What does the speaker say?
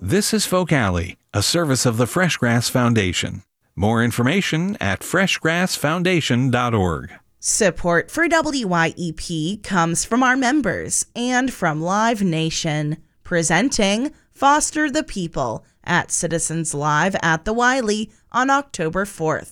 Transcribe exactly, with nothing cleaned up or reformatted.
This is Folk Alley, a service of the Freshgrass Foundation. More information at fresh grass foundation dot org. Support for W Y E P comes from our members and from Live Nation, presenting Foster the People at Citizens Live at the Wiley on October fourth.